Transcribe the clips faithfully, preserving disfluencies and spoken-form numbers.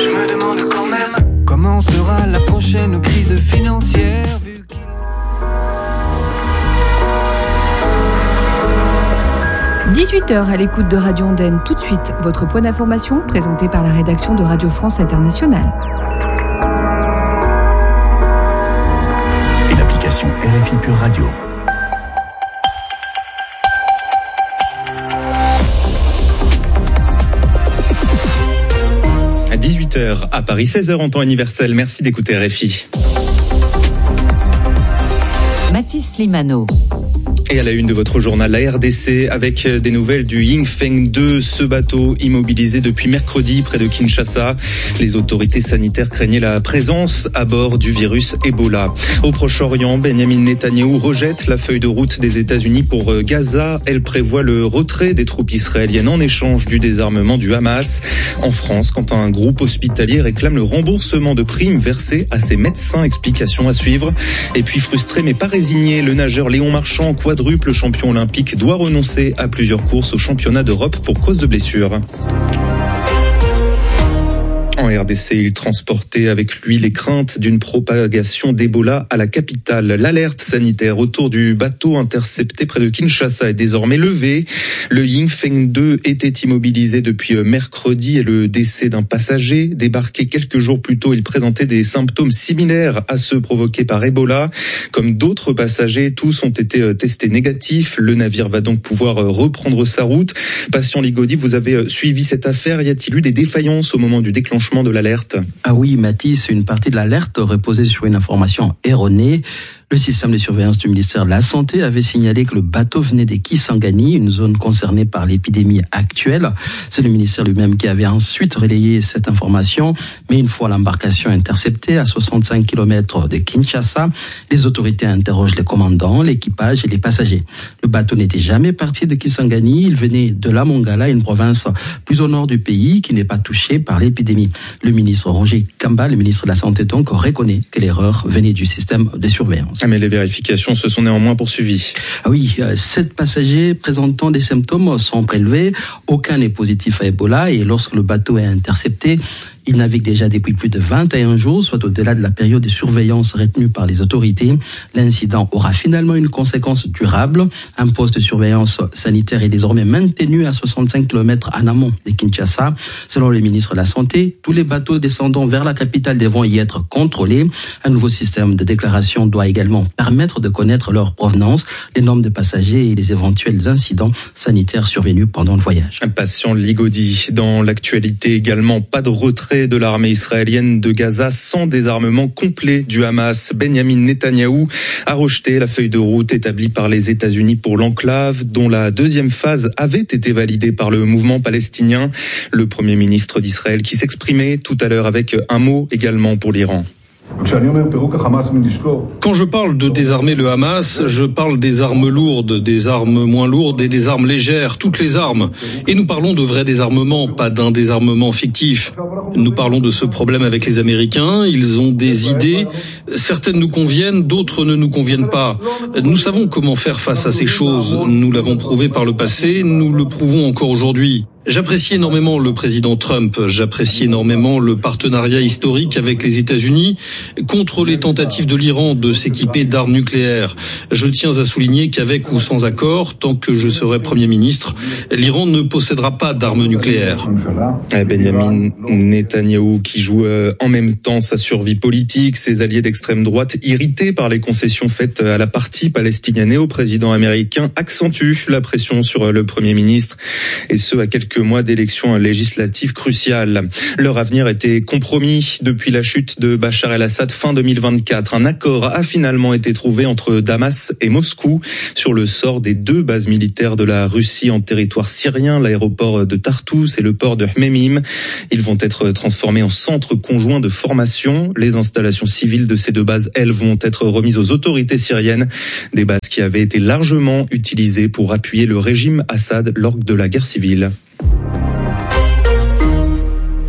Je me demande quand même comment sera la prochaine crise financière vu qu'il... dix-huit heures à l'écoute de Radio Ondaine. Tout de suite, votre point d'information présenté par la rédaction de Radio France Internationale. Et l'application R F I Pure Radio. À dix-huit heures à Paris, seize heures en temps universel. Merci d'écouter R F I. Mathis Limano. Et à la une de votre journal, la R D C avec des nouvelles du Yingfeng deux, ce bateau immobilisé depuis mercredi près de Kinshasa. Les autorités sanitaires craignaient la présence à bord du virus Ebola. Au Proche-Orient, Benjamin Netanyahou rejette la feuille de route des États-Unis pour Gaza. Elle prévoit le retrait des troupes israéliennes en échange du désarmement du Hamas. En France, quand un groupe hospitalier réclame le remboursement de primes versées à ses médecins, explication à suivre. Et puis frustré mais pas résigné, le nageur Léon Marchand, quadruple champion olympique, doit renoncer à plusieurs courses au championnat d'Europe pour cause de blessure. En R D C, il transportait avec lui les craintes d'une propagation d'Ebola à la capitale. L'alerte sanitaire autour du bateau intercepté près de Kinshasa est désormais levée. Le Yingfeng deux était immobilisé depuis mercredi et le décès d'un passager débarqué quelques jours plus tôt, il présentait des symptômes similaires à ceux provoqués par Ebola. Comme d'autres passagers, tous ont été testés négatifs. Le navire va donc pouvoir reprendre sa route. Patient Ligodi, vous avez suivi cette affaire. Y a-t-il eu des défaillances au moment du déclenchement de l'alerte? Ah oui, Mathis, une partie de l'alerte reposait sur une information erronée. Le système de surveillance du ministère de la Santé avait signalé que le bateau venait des Kisangani, une zone concernée par l'épidémie actuelle. C'est le ministère lui-même qui avait ensuite relayé cette information. Mais une fois l'embarcation interceptée à soixante-cinq kilomètres de Kinshasa, les autorités interrogent les commandants, l'équipage et les passagers. Le bateau n'était jamais parti de Kisangani. Il venait de la Mongala, une province plus au nord du pays qui n'est pas touchée par l'épidémie. Le ministre Roger Kamba, le ministre de la Santé donc, reconnaît que l'erreur venait du système de surveillance. Mais les vérifications se sont néanmoins poursuivies. Ah oui, sept passagers présentant des symptômes sont prélevés. Aucun n'est positif à Ebola et lorsque le bateau est intercepté, il navigue déjà depuis plus de vingt et un jours, soit au-delà de la période de surveillance retenue par les autorités. L'incident aura finalement une conséquence durable. Un poste de surveillance sanitaire est désormais maintenu à soixante-cinq kilomètres en amont de Kinshasa. Selon le ministre de la Santé, tous les bateaux descendant vers la capitale devront y être contrôlés. Un nouveau système de déclaration doit également permettre de connaître leur provenance, les nombres de passagers et les éventuels incidents sanitaires survenus pendant le voyage. Un patient Ligodi. Dans l'actualité également, pas de retrait de l'armée israélienne de Gaza sans désarmement complet du Hamas. Benjamin Netanyahou a rejeté la feuille de route établie par les États-Unis pour l'enclave, dont la deuxième phase avait été validée par le mouvement palestinien. Le Premier ministre d'Israël qui s'exprimait tout à l'heure avec un mot également pour l'Iran. Quand je parle de désarmer le Hamas, je parle des armes lourdes, des armes moins lourdes et des armes légères, toutes les armes. Et nous parlons de vrai désarmement, pas d'un désarmement fictif. Nous parlons de ce problème avec les Américains, ils ont des idées, certaines nous conviennent, d'autres ne nous conviennent pas. Nous savons comment faire face à ces choses, nous l'avons prouvé par le passé, nous le prouvons encore aujourd'hui. J'apprécie énormément le président Trump, j'apprécie énormément le partenariat historique avec les États-Unis contre les tentatives de l'Iran de s'équiper d'armes nucléaires. Je tiens à souligner qu'avec ou sans accord, tant que je serai Premier ministre, l'Iran ne possédera pas d'armes nucléaires. Benjamin Netanyahou qui joue en même temps sa survie politique, ses alliés d'extrême droite irrités par les concessions faites à la partie palestinienne et au président américain accentuent la pression sur le Premier ministre et ce à quelques mois d'élections législatives cruciales. Leur avenir était compromis depuis la chute de Bachar el-Assad fin deux mille vingt-quatre. Un accord a finalement été trouvé entre Damas et Moscou sur le sort des deux bases militaires de la Russie en territoire syrien, l'aéroport de Tartous et le port de Hmeimim. Ils vont être transformés en centres conjoints de formation. Les installations civiles de ces deux bases, elles, vont être remises aux autorités syriennes. Des bases qui avaient été largement utilisées pour appuyer le régime Assad lors de la guerre civile.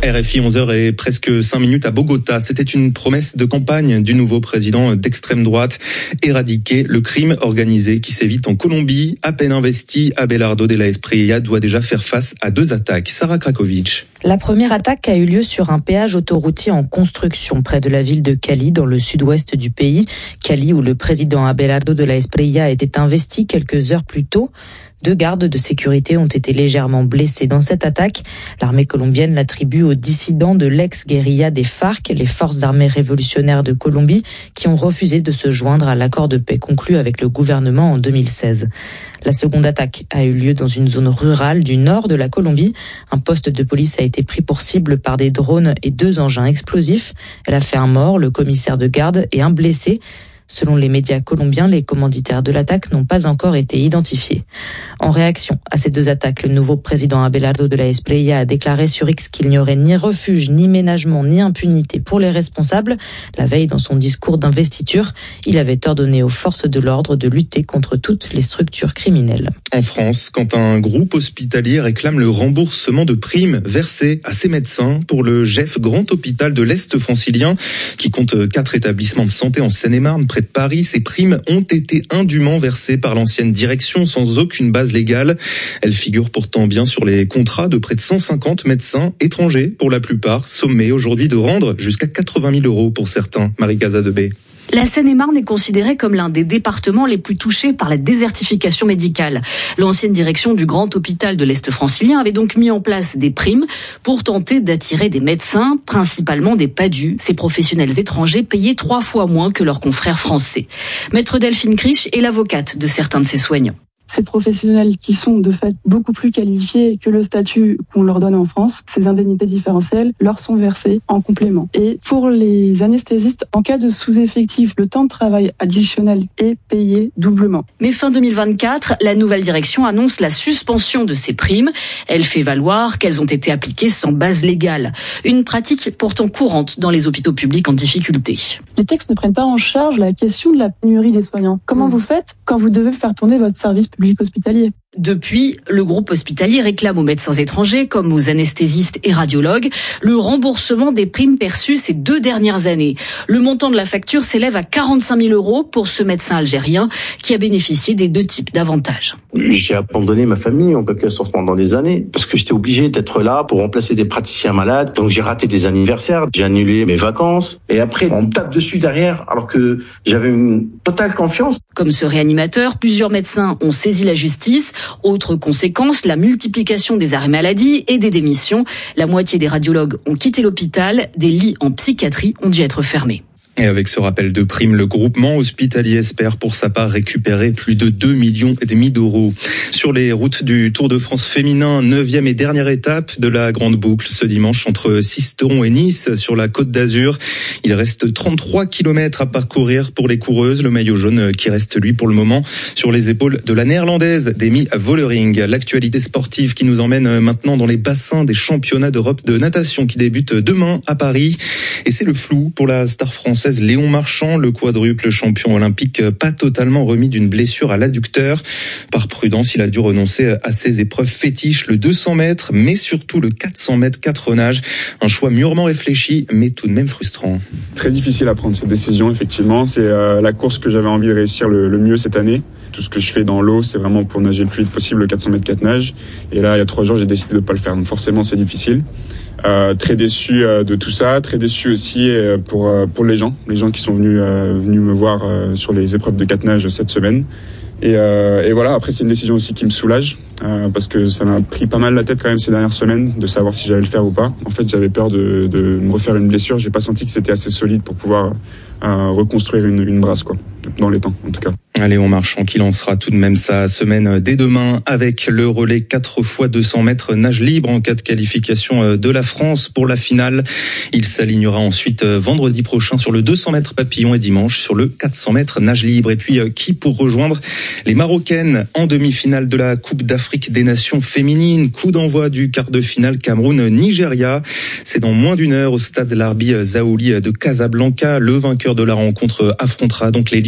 R F I onze heures et presque cinq minutes à Bogota. C'était une promesse de campagne du nouveau président d'extrême droite. Éradiquer le crime organisé qui sévit en Colombie. À peine investi, Abelardo de la Espriella doit déjà faire face à deux attaques. Sarah Krakovic. La première attaque a eu lieu sur un péage autoroutier en construction près de la ville de Cali, dans le sud-ouest du pays. Cali, où le président Abelardo de la Espriella était investi quelques heures plus tôt. Deux gardes de sécurité ont été légèrement blessés dans cette attaque. L'armée colombienne l'attribue aux dissidents de l'ex-guérilla des FARC, les forces armées révolutionnaires de Colombie, qui ont refusé de se joindre à l'accord de paix conclu avec le gouvernement en deux mille seize. La seconde attaque a eu lieu dans une zone rurale du nord de la Colombie. Un poste de police a été pris pour cible par des drones et deux engins explosifs. Elle a fait un mort, le commissaire de garde, et un blessé. Selon les médias colombiens, les commanditaires de l'attaque n'ont pas encore été identifiés. En réaction à ces deux attaques, le nouveau président Abelardo de la Espriella a déclaré sur X qu'il n'y aurait ni refuge, ni ménagement, ni impunité pour les responsables. La veille, dans son discours d'investiture, il avait ordonné aux forces de l'ordre de lutter contre toutes les structures criminelles. En France, quand un groupe hospitalier réclame le remboursement de primes versées à ses médecins pour le G E F Grand Hôpital de l'Est francilien, qui compte quatre établissements de santé en Seine-et-Marne, près de Paris, ces primes ont été indûment versées par l'ancienne direction sans aucune base légale. Elles figurent pourtant bien sur les contrats de près de cent cinquante médecins étrangers, pour la plupart, sommés aujourd'hui de rendre jusqu'à quatre-vingt mille euros pour certains. Marie Casadebé. La Seine-et-Marne est considérée comme l'un des départements les plus touchés par la désertification médicale. L'ancienne direction du Grand Hôpital de l'Est francilien avait donc mis en place des primes pour tenter d'attirer des médecins, principalement des PADU, ces professionnels étrangers payés trois fois moins que leurs confrères français. Maître Delphine Criche est l'avocate de certains de ces soignants. Ces professionnels qui sont de fait beaucoup plus qualifiés que le statut qu'on leur donne en France, ces indemnités différentielles leur sont versées en complément. Et pour les anesthésistes, en cas de sous-effectif, le temps de travail additionnel est payé doublement. Mais fin deux mille vingt-quatre, la nouvelle direction annonce la suspension de ces primes. Elle fait valoir qu'elles ont été appliquées sans base légale. Une pratique pourtant courante dans les hôpitaux publics en difficulté. Les textes ne prennent pas en charge la question de la pénurie des soignants. Comment mmh. vous faites quand vous devez faire tourner votre service public hospitalier? Depuis, le groupe hospitalier réclame aux médecins étrangers, comme aux anesthésistes et radiologues, le remboursement des primes perçues ces deux dernières années. Le montant de la facture s'élève à quarante-cinq mille euros pour ce médecin algérien qui a bénéficié des deux types d'avantages. J'ai abandonné ma famille en quelque sorte pendant des années parce que j'étais obligé d'être là pour remplacer des praticiens malades. Donc j'ai raté des anniversaires, j'ai annulé mes vacances et après on me tape dessus derrière alors que j'avais une totale confiance. Comme ce réanimateur, plusieurs médecins ont saisi la justice. Autre conséquence, la multiplication des arrêts maladie et des démissions. La moitié des radiologues ont quitté l'hôpital. Des lits en psychiatrie ont dû être fermés. Et avec ce rappel de primes, le groupement hospitalier espère pour sa part récupérer plus de deux millions et demi d'euros. Sur les routes du Tour de France féminin, neuvième et dernière étape de la grande boucle ce dimanche entre Sisteron et Nice sur la Côte d'Azur. Il reste trente-trois kilomètres à parcourir pour les coureuses. Le maillot jaune qui reste lui pour le moment sur les épaules de la néerlandaise Demi Vollering. L'actualité sportive qui nous emmène maintenant dans les bassins des championnats d'Europe de natation qui débutent demain à Paris. Et c'est le flou pour la star française Léon Marchand, le quadruple champion olympique, pas totalement remis d'une blessure à l'adducteur. Par prudence, il a dû renoncer à ses épreuves fétiches, le deux cents mètres, mais surtout le quatre cents mètres quatre nages. Un choix mûrement réfléchi, mais tout de même frustrant. Très difficile à prendre cette décision, effectivement. C'est euh, la course que j'avais envie de réussir le, le mieux cette année. Tout ce que je fais dans l'eau, c'est vraiment pour nager le plus vite possible, le quatre cents mètres quatre nages. Et là, il y a trois jours, j'ai décidé de ne pas le faire. Donc forcément, c'est difficile. Euh, très déçu euh, de tout ça, très déçu aussi euh, pour euh, pour les gens, les gens qui sont venus euh, venus me voir euh, sur les épreuves de quatre nages cette semaine. Et, euh, et voilà, après c'est une décision aussi qui me soulage euh, parce que ça m'a pris pas mal la tête quand même ces dernières semaines de savoir si j'allais le faire ou pas. En fait, j'avais peur de, de me refaire une blessure. J'ai pas senti que c'était assez solide pour pouvoir euh, reconstruire une, une brasse, quoi, dans les temps en tout cas. Léon Marchand qui lancera tout de même sa semaine dès demain avec le relais quatre fois deux cents mètres nage libre en cas de qualification de la France pour la finale. Il s'alignera ensuite vendredi prochain sur le deux cents mètres papillon et dimanche sur le quatre cents mètres nage libre. Et puis qui pour rejoindre les Marocaines en demi-finale de la Coupe d'Afrique des Nations féminines. Coup d'envoi du quart de finale Cameroun-Nigeria. C'est dans moins d'une heure au stade Larbi Zaouli de Casablanca. Le vainqueur de la rencontre affrontera donc les Lions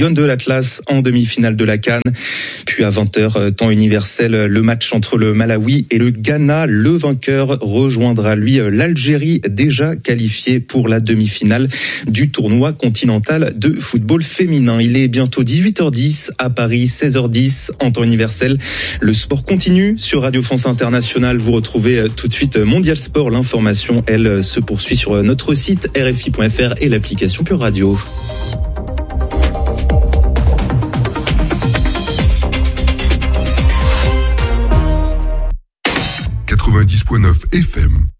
Lyon de l'Atlas en demi-finale de la CAN. Puis à vingt heures, temps universel, le match entre le Malawi et le Ghana. Le vainqueur rejoindra lui l'Algérie, déjà qualifiée pour la demi-finale du tournoi continental de football féminin. Il est bientôt dix-huit heures dix à Paris, seize heures dix en temps universel. Le sport continue sur Radio France Internationale. Vous retrouvez tout de suite Mondial Sport. L'information, elle, se poursuit sur notre site R F I point F R et l'application Pure Radio. quatre-vingt-dix virgule neuf F M.